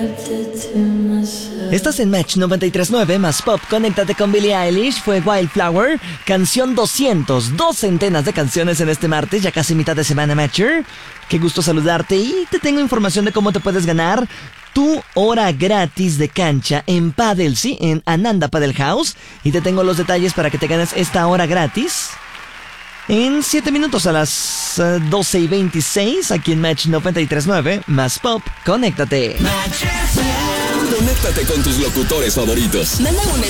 Estás en Match 93.9 más Pop. Conéctate con Billie Eilish. Fue Wildflower, canción 200. 2 centenas de canciones en este martes, ya casi mitad de semana, Matcher. Qué gusto saludarte y te tengo información de cómo te puedes ganar tu hora gratis de cancha en Padel, sí, en Ananda Padel House. Y te tengo los detalles para que te ganes esta hora gratis en 7 minutos a las 12:26 aquí en Match 93.9 más Pop. Conéctate. Conéctate con tus locutores favoritos. Manda un